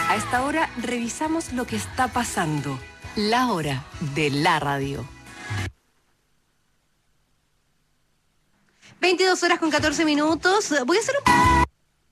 A esta hora revisamos lo que está pasando. La hora de la radio. 22 horas con 14 minutos. Voy a hacer un...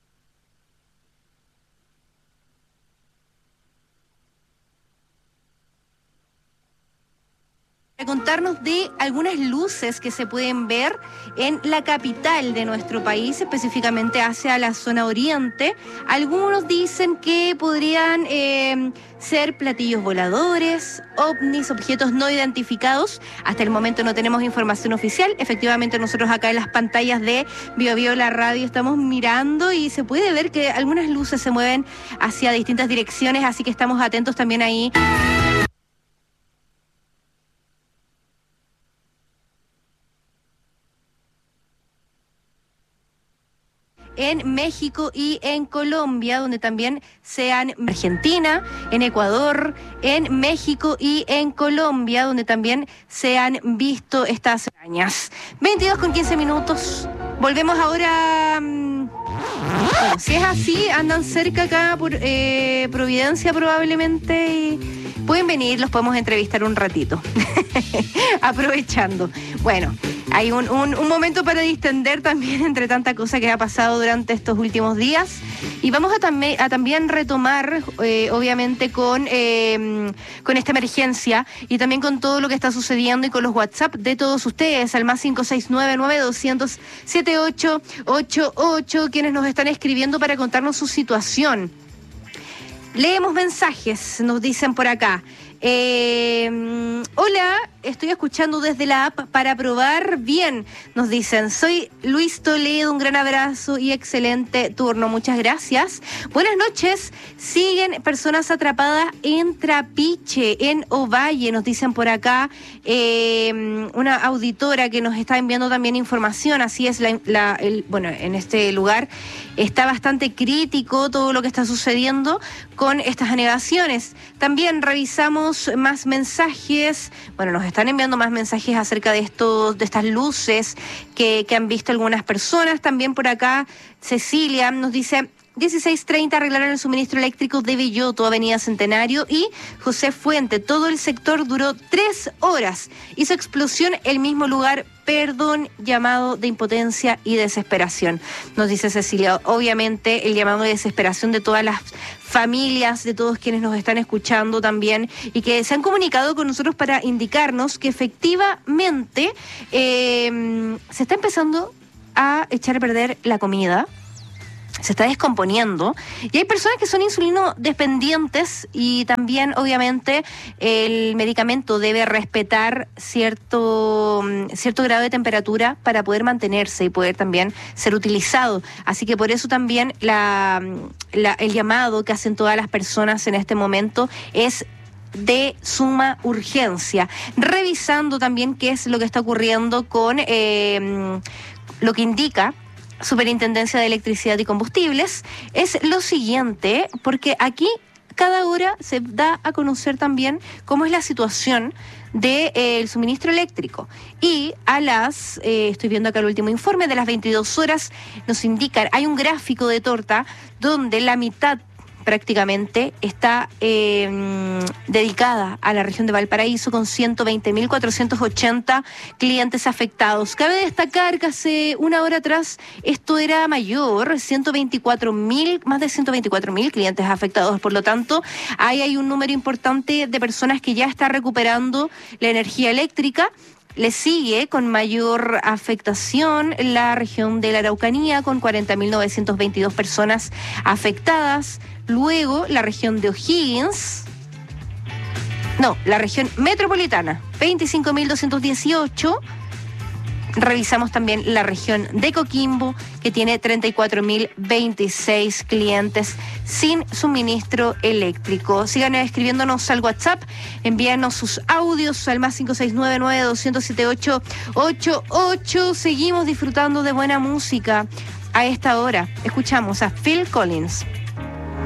contarnos de algunas luces que se pueden ver en la capital de nuestro país, específicamente hacia la zona oriente. Algunos dicen que podrían ser platillos voladores, ovnis, objetos no identificados. Hasta el momento no tenemos información oficial. Efectivamente, nosotros acá en las pantallas de Bio Bio La Radio estamos mirando y se puede ver que algunas luces se mueven hacia distintas direcciones, así que estamos atentos también ahí. En México y en Colombia, donde también sean Argentina, en Ecuador, en México y en Colombia, donde también se han visto estas arañas. 22 con 15 minutos. Volvemos ahora. Bueno, si es así, andan cerca acá por Providencia probablemente y pueden venir, los podemos entrevistar un ratito. Aprovechando. Bueno, hay un momento para distender también entre tanta cosa que ha pasado durante estos últimos días. Y vamos a también retomar, obviamente, con esta emergencia y también con todo lo que está sucediendo y con los WhatsApp de todos ustedes, al más 569-9200-7888, quienes nos están escribiendo para contarnos su situación. Leemos mensajes, nos dicen por acá. Hola, estoy escuchando desde la app para probar bien, nos dicen. Soy Luis Toledo, un gran abrazo y excelente turno, muchas gracias. Buenas noches, siguen personas atrapadas en Trapiche, en Ovalle, nos dicen por acá. Una auditora que nos está enviando también información, así es, bueno, en este lugar está bastante crítico todo lo que está sucediendo con estas anegaciones. También revisamos más mensajes, bueno, nos están enviando más mensajes acerca de estas luces que han visto algunas personas. También por acá Cecilia nos dice: 16:30 arreglaron el suministro eléctrico de Belloto, Avenida Centenario y José Fuente. Todo el sector duró 3 horas. Hizo explosión el mismo lugar. Perdón, llamado de impotencia y desesperación, nos dice Cecilia. Obviamente el llamado de desesperación de todas las familias, de todos quienes nos están escuchando también y que se han comunicado con nosotros para indicarnos que efectivamente se está empezando a echar a perder la comida. Se está descomponiendo y hay personas que son insulino dependientes y también obviamente el medicamento debe respetar cierto grado de temperatura para poder mantenerse y poder también ser utilizado. Así que por eso también el llamado que hacen todas las personas en este momento es de suma urgencia, revisando también qué es lo que está ocurriendo con lo que indica Superintendencia de Electricidad y Combustibles. Es lo siguiente, porque aquí cada hora se da a conocer también cómo es la situación del suministro eléctrico. Y a estoy viendo acá el último informe, de las 22 horas nos indican, hay un gráfico de torta donde la mitad prácticamente está dedicada a la región de Valparaíso con 120.480 clientes afectados. Cabe destacar que hace una hora atrás esto era mayor, más de 124.000 clientes afectados. Por lo tanto, ahí hay un número importante de personas que ya está recuperando la energía eléctrica. Le sigue con mayor afectación la región de la Araucanía, con 40.922 personas afectadas. Luego, la región de O'Higgins, la región metropolitana, 25.218. Revisamos también la región de Coquimbo, que tiene 34.026 clientes sin suministro eléctrico. Sigan escribiéndonos al WhatsApp, envíanos sus audios al más 569-9200-7888. Seguimos disfrutando de buena música a esta hora. Escuchamos a Phil Collins.